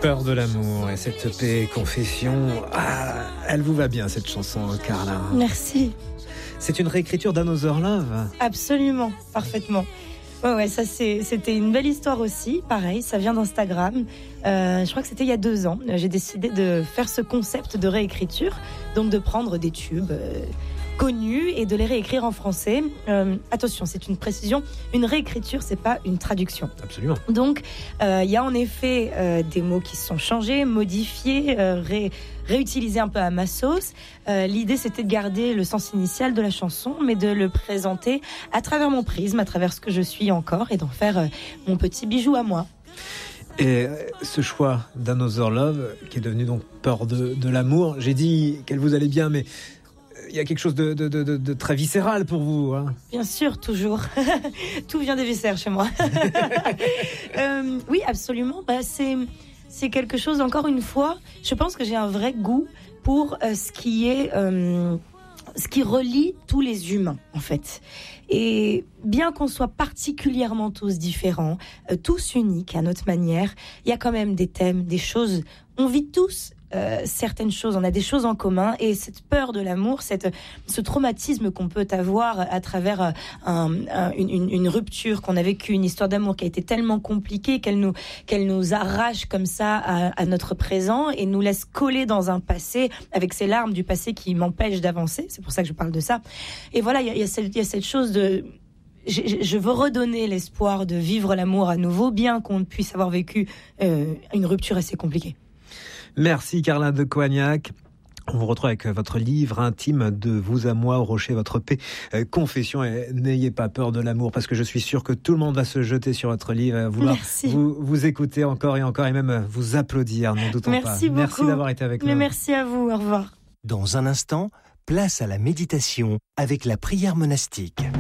Peur de l'amour et cette paix confession, elle vous va bien cette chanson, Carla. Merci. C'est une réécriture d'Another Love. Absolument, parfaitement. Ouais, ça c'était une belle histoire aussi. Pareil, ça vient d'Instagram. Je crois que c'était il y a 2 ans. J'ai décidé de faire ce concept de réécriture, donc de prendre des tubes connus et de les réécrire en français. Attention, c'est une précision. Une réécriture, c'est pas une traduction. Absolument. Donc, il y a en effet des mots qui se sont changés, modifiés, réutilisés un peu à ma sauce. L'idée, c'était de garder le sens initial de la chanson, mais de le présenter à travers mon prisme, à travers ce que je suis encore, et d'en faire mon petit bijou à moi. Et ce choix d'Another Love, qui est devenu donc Peur de l'amour, j'ai dit qu'elle vous allait bien, mais il y a quelque chose de très viscéral pour vous, hein. Bien sûr, toujours. Tout vient des viscères chez moi. Oui, absolument. C'est quelque chose, encore une fois, je pense que j'ai un vrai goût pour ce qui relie tous les humains, en fait. Et bien qu'on soit particulièrement tous différents, tous uniques à notre manière, il y a quand même des thèmes, des choses. On vit tous certaines choses, on a des choses en commun, et cette peur de l'amour, ce traumatisme qu'on peut avoir à travers une rupture qu'on a vécue, une histoire d'amour qui a été tellement compliquée qu'elle nous arrache comme ça à notre présent et nous laisse coller dans un passé avec ces larmes du passé qui m'empêchent d'avancer. C'est pour ça que je parle de ça. Et voilà, il y a cette chose de... Je veux redonner l'espoir de vivre l'amour à nouveau, bien qu'on puisse avoir vécu une rupture assez compliquée. Merci Carla de Coignac. On vous retrouve avec votre livre intime De vous à moi, au rocher votre paix, confession, et n'ayez pas peur de l'amour, parce que je suis sûr que tout le monde va se jeter sur votre livre, vouloir vous écouter encore et encore, et même vous applaudir, n'en doutons pas. Merci beaucoup. Merci d'avoir été avec nous. Mais merci à vous, au revoir. Dans un instant, place à la méditation avec la prière monastique.